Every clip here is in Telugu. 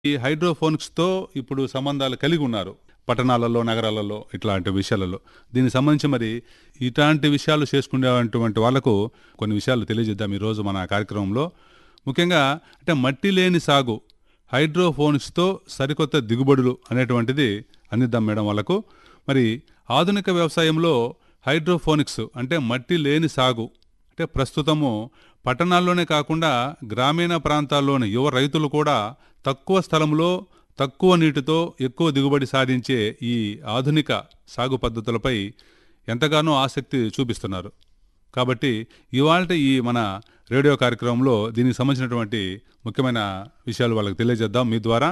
ఈ హైడ్రోఫోనిక్స్‌తో ఇప్పుడు సంబంధాలు కలిగి ఉన్నారు. పట్టణాలలో, నగరాలలో ఇట్లాంటి విషయాలలో. దీనికి సంబంధించి మరి ఇట్లాంటి విషయాలు చేసుకునేటువంటి వాళ్ళకు కొన్ని విషయాలు తెలియజేద్దాం ఈరోజు మన కార్యక్రమంలో. ముఖ్యంగా అంటే మట్టి లేని సాగు, హైడ్రోఫోనిక్స్‌తో సరికొత్త దిగుబడులు అనేటువంటిది అందిద్దాం మేడం వాళ్ళకు. మరి ఆధునిక వ్యవసాయంలో హైడ్రోఫోనిక్స్ అంటే మట్టి లేని సాగు అంటే ప్రస్తుతము పట్టణాల్లోనే కాకుండా గ్రామీణ ప్రాంతాల్లోని యువ రైతులు కూడా తక్కువ స్థలంలో తక్కువ నీటితో ఎక్కువ దిగుబడి సాధించే ఈ ఆధునిక సాగు పద్ధతులపై ఎంతగానో ఆసక్తి చూపిస్తున్నారు. కాబట్టి ఇవాల్టి ఈ మన రేడియో కార్యక్రమంలో దీనికి సంబంధించినటువంటి ముఖ్యమైన విషయాలు వాళ్ళకి తెలియజేద్దాం మీ ద్వారా.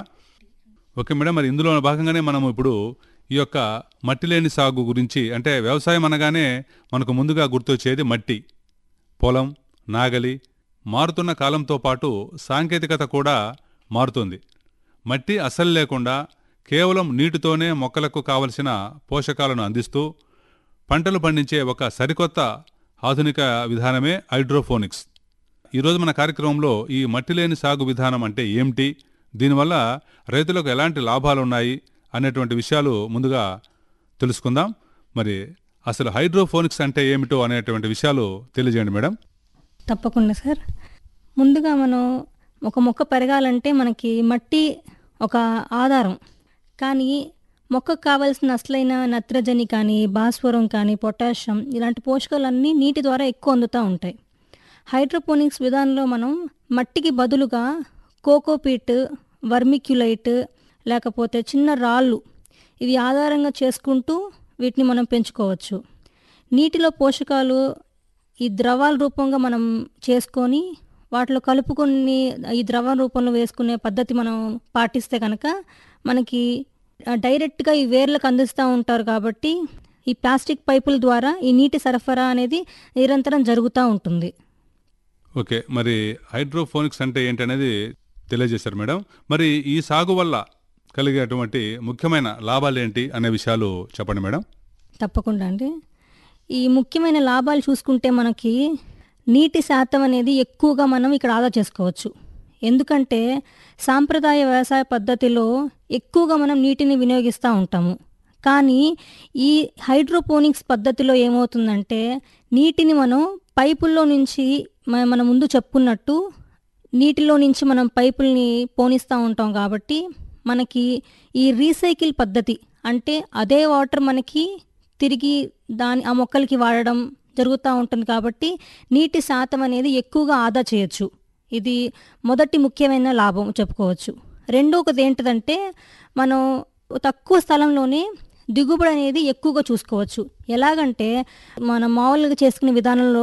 ఓకే మేడం, మరి ఇందులో భాగంగానే మనం ఇప్పుడు ఈ యొక్క మట్టి లేని సాగు గురించి, అంటే వ్యవసాయం అనగానే మనకు ముందుగా గుర్తొచ్చేది మట్టి, పొలం, నాగలి. మారుతున్న కాలంతో పాటు సాంకేతికత కూడా మారుతుంది. మట్టి అసలు లేకుండా కేవలం నీటితోనే మొక్కలకు కావలసిన పోషకాలను అందిస్తూ పంటలు పండించే ఒక సరికొత్త ఆధునిక విధానమే హైడ్రోఫోనిక్స్. ఈరోజు మన కార్యక్రమంలో ఈ మట్టి లేని సాగు విధానం అంటే ఏమిటి, దీనివల్ల రైతులకు ఎలాంటి లాభాలు ఉన్నాయి అనేటువంటి విషయాలు ముందుగా తెలుసుకుందాం. మరి అసలు హైడ్రోఫోనిక్స్ అంటే ఏమిటో అనేటువంటి విషయాలు తెలియజేయండి మేడం. తప్పకుండా సార్. ముందుగా మనం ఒక మొక్క పెరగాలంటే మనకి మట్టి ఒక ఆధారం. కానీ మొక్కకు కావాల్సిన అసలైన నత్రజని కానీ, భాస్వరం కానీ, పొటాషియం ఇలాంటి పోషకాలన్నీ నీటి ద్వారా ఎక్కువ అందుతూ ఉంటాయి. హైడ్రోపోనిక్స్ విధానంలో మనం మట్టికి బదులుగా కోకోపీట్, వర్మిక్యులైట్ లేకపోతే చిన్న రాళ్ళు ఇవి ఆధారంగా చేసుకుంటూ వీటిని మనం పెంచుకోవచ్చు. నీటిలో పోషకాలు ఈ ద్రవాల రూపంగా మనం చేసుకొని వాటిలో కలుపుకొని ఈ ద్రవ రూపంలో వేసుకునే పద్ధతి మనం పాటిస్తే కనుక మనకి డైరెక్ట్గా ఈ వేర్లకు అందిస్తూ ఉంటారు. కాబట్టి ఈ ప్లాస్టిక్ పైపుల ద్వారా ఈ నీటి సరఫరా అనేది నిరంతరం జరుగుతూ ఉంటుంది. ఓకే, మరి హైడ్రోఫోనిక్స్ అంటే ఏంటనేది తెలియజేశారు మేడం. మరి ఈ సాగు వల్ల కలిగేటువంటి ముఖ్యమైన లాభాలు ఏంటి అనే విషయాలు చెప్పండి మేడం. తప్పకుండా అండి. ఈ ముఖ్యమైన లాభాలు చూసుకుంటే మనకి నీటి శాతం అనేది ఎక్కువగా మనం ఇక్కడ ఆదా చేసుకోవచ్చు. ఎందుకంటే సాంప్రదాయ వ్యవసాయ పద్ధతిలో ఎక్కువగా మనం నీటిని వినియోగిస్తూ ఉంటాము. కానీ ఈ హైడ్రోపోనిక్స్ పద్ధతిలో ఏమవుతుందంటే నీటిని మనం పైపుల్లో నుంచి మనం ముందు చెప్పుకున్నట్టు నీటిలో నుంచి మనం పైపుల్ని పోనిస్తూ ఉంటాం. కాబట్టి మనకి ఈ రీసైకిల్ పద్ధతి అంటే అదే వాటర్ మనకి తిరిగి ఆ మొక్కలకి వాడడం జరుగుతూ ఉంటుంది. కాబట్టి నీటి శాతం అనేది ఎక్కువగా ఆదా చేయొచ్చు. ఇది మొదటి ముఖ్యమైన లాభం చెప్పుకోవచ్చు. రెండోది ఏంటిదంటే మనం తక్కువ స్థలంలోనే దిగుబడి అనేది ఎక్కువగా చూసుకోవచ్చు. ఎలాగంటే మనం మామూలుగా చేసుకునే విధానంలో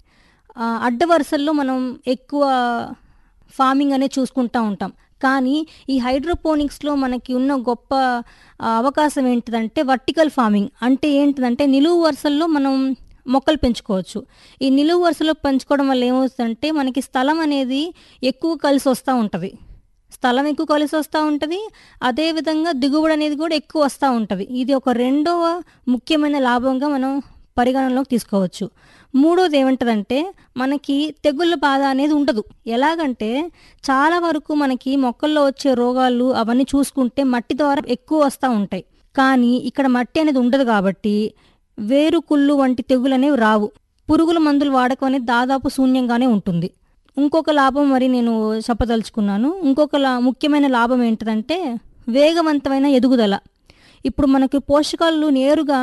అడ్డ వరుసల్లో మనం ఎక్కువ ఫార్మింగ్ అనేది చూసుకుంటూ ఉంటాం. కానీ ఈ హైడ్రోపోనిక్స్లో మనకి ఉన్న గొప్ప అవకాశం ఏంటిదంటే వర్టికల్ ఫార్మింగ్. అంటే ఏంటిదంటే నిలువు వరుసల్లో మనం మొక్కలు పెంచుకోవచ్చు. ఈ నిలువు వరుసలో పెంచుకోవడం వల్ల ఏమవుతుందంటే మనకి స్థలం అనేది ఎక్కువ కలిసి వస్తూ ఉంటుంది. స్థలం ఎక్కువ కలిసి వస్తూ ఉంటుంది, అదేవిధంగా దిగుబడి అనేది కూడా ఎక్కువ వస్తూ ఉంటుంది. ఇది ఒక రెండవ ముఖ్యమైన లాభంగా మనం పరిగణనలోకి తీసుకోవచ్చు. మూడోది ఏమంటదంటే మనకి తెగుళ్ళ బాధ అనేది ఉండదు. ఎలాగంటే చాలా వరకు మనకి మొక్కల్లో వచ్చే రోగాలు అవన్నీ చూసుకుంటే మట్టి ద్వారా ఎక్కువ వస్తూ ఉంటాయి. కానీ ఇక్కడ మట్టి అనేది ఉండదు కాబట్టి వేరు కుళ్ళు వంటి తెగులు అనేవి రావు. పురుగుల మందులు వాడకం అనేది దాదాపు శూన్యంగానే ఉంటుంది. ఇంకొక లాభం మరి నేను చెప్పదలుచుకున్నాను. ఇంకొక ముఖ్యమైన లాభం ఏంటంటే వేగవంతమైన ఎదుగుదల. ఇప్పుడు మనకి పోషకాలు నేరుగా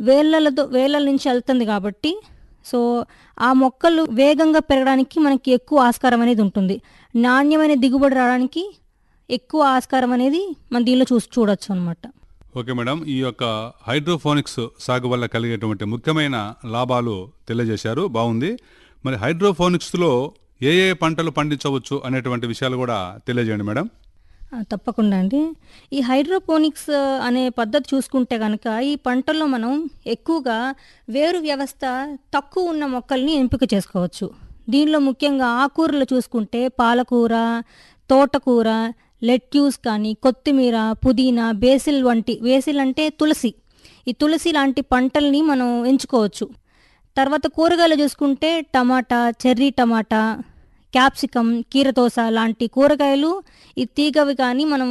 వేళ్ళ నుంచి వెళ్తుంది కాబట్టి సో ఆ మొక్కలు వేగంగా పెరగడానికి మనకి ఎక్కువ ఆస్కారం అనేది ఉంటుంది. నాణ్యమైన దిగుబడి రావడానికి ఎక్కువ ఆస్కారం అనేది మనం దీనిలో చూడొచ్చు అనమాట. ఓకే మేడం, ఈ యొక్క హైడ్రోఫోనిక్స్ సాగు వల్ల కలిగేటువంటి ముఖ్యమైన లాభాలు తెలియజేశారు, బాగుంది. మరి హైడ్రోఫోనిక్స్లో ఏ ఏ పంటలు పండించవచ్చు అనేటువంటి విషయాలు కూడా తెలియజేయండి మేడం. తప్పకుండా అండి. ఈ హైడ్రోపోనిక్స్ అనే పద్ధతి చూసుకుంటే కనుక ఈ పంటల్లో మనం ఎక్కువగా వేరు వ్యవస్థ తక్కువ ఉన్న మొక్కల్ని ఎంపిక చేసుకోవచ్చు. దీనిలో ముఖ్యంగా ఆకుకూరలు చూసుకుంటే పాలకూర, తోటకూర, లెట్యూస్ కానీ, కొత్తిమీర, పుదీనా, బేసిల్ అంటే తులసి, ఈ తులసి లాంటి పంటల్ని మనం ఎంచుకోవచ్చు. తర్వాత కూరగాయలు చూసుకుంటే టమాటా, చెర్రీ టమాటా, క్యాప్సికమ్, కీరదోస లాంటి కూరగాయలు ఈ తీగవి కానీ మనం